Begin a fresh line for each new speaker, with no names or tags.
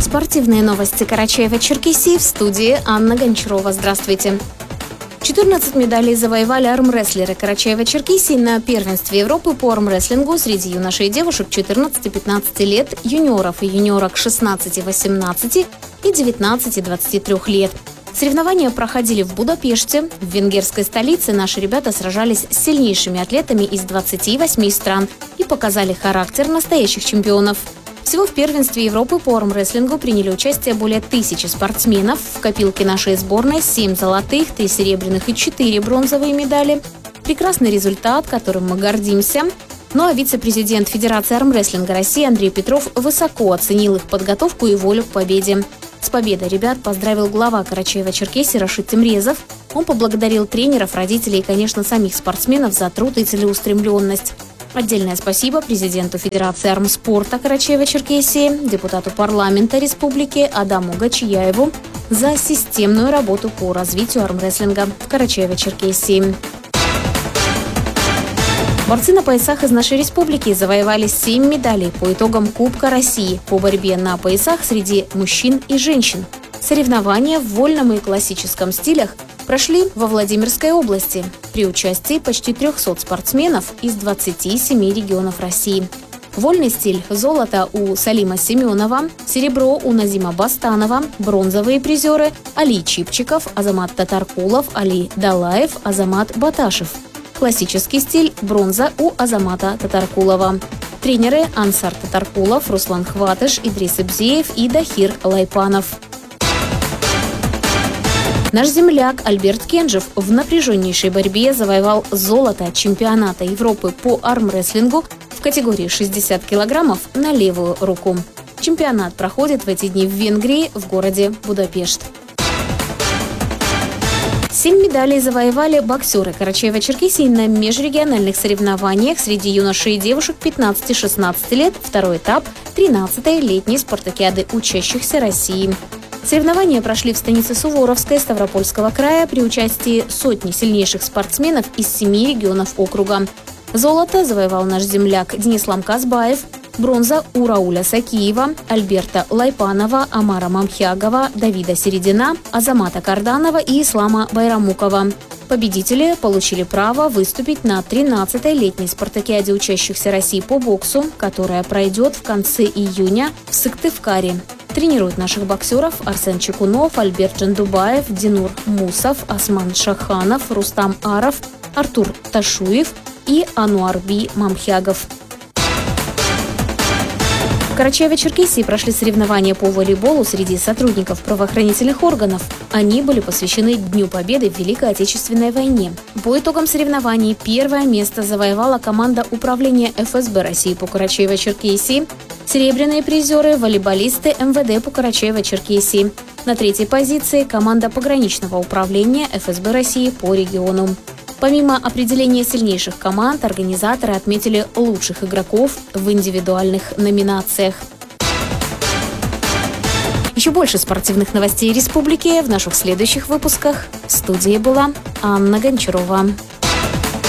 Спортивные новости Карачаева-Черкесии, в студии Анна Гончарова. Здравствуйте. 14 медалей завоевали армрестлеры Карачаева-Черкесии на первенстве Европы по армрестлингу среди юношей и девушек 14-15 лет, юниоров и юниорок 16-18 и 19-23 лет. Соревнования проходили в Будапеште. В венгерской столице наши ребята сражались с сильнейшими атлетами из 28 стран и показали характер настоящих чемпионов. Всего в первенстве Европы по армрестлингу приняли участие более 1000 спортсменов. В копилке нашей сборной 7 золотых, 3 серебряных и 4 бронзовые медали. Прекрасный результат, которым мы гордимся. Ну а вице-президент Федерации армрестлинга России Андрей Петров высоко оценил их подготовку и волю к победе. С победой ребят поздравил глава Карачаева-Черкесии Рашид Темрезов. Он поблагодарил тренеров, родителей и, конечно, самих спортсменов за труд и целеустремленность. Отдельное спасибо президенту Федерации армспорта Карачаева-Черкесии, депутату парламента республики Адаму Гачияеву за системную работу по развитию армрестлинга в Карачаево-Черкесии. Борцы на поясах из нашей республики завоевали 7 медалей по итогам Кубка России по борьбе на поясах среди мужчин и женщин. Соревнования в вольном и классическом стилях прошли во Владимирской области при участии почти 300 спортсменов из 27 регионов России. Вольный стиль – золото у Салима Семенова, серебро у Назима Бастанова, бронзовые призеры – Али Чипчиков, Азамат Татаркулов, Али Далаев, Азамат Баташев. Классический стиль – бронза у Азамата Татаркулова. Тренеры – Ансар Татаркулов, Руслан Хватыш, Идрис Ибзеев и Дахир Лайпанов. Наш земляк Альберт Кенжев в напряженнейшей борьбе завоевал золото чемпионата Европы по армрестлингу в категории 60 килограммов на левую руку. Чемпионат проходит в эти дни в Венгрии, в городе Будапешт. 7 медалей завоевали боксеры Карачаева-Черкесии на межрегиональных соревнованиях среди юношей и девушек 15-16 лет, второй этап 13-й летней спартакиады учащихся России. Соревнования прошли в станице Суворовской Ставропольского края при участии сотни сильнейших спортсменов из 7 регионов округа. Золото завоевал наш земляк Денис Ламказбаев, бронза у Рауля Сакиева, Альберта Лайпанова, Амара Мамхягова, Давида Середина, Азамата Карданова и Ислама Байрамукова. Победители получили право выступить на 13-й летней спартакиаде учащихся России по боксу, которая пройдет в конце июня в Сыктывкаре. Тренируют наших боксеров Арсен Чекунов, Альберт Джандубаев, Динур Мусов, Осман Шаханов, Рустам Аров, Артур Ташуев и Ануарби Мамхягов. В Карачаево-Черкесии прошли соревнования по волейболу среди сотрудников правоохранительных органов. Они были посвящены Дню Победы в Великой Отечественной войне. По итогам соревнований первое место завоевала команда управления ФСБ России по Карачаево-Черкесии. Серебряные призеры – волейболисты МВД по Карачаево-Черкесии. На 3-й позиции – команда пограничного управления ФСБ России по региону. Помимо определения сильнейших команд, организаторы отметили лучших игроков в индивидуальных номинациях. Еще больше спортивных новостей республики в наших следующих выпусках. В студии была Анна Гончарова.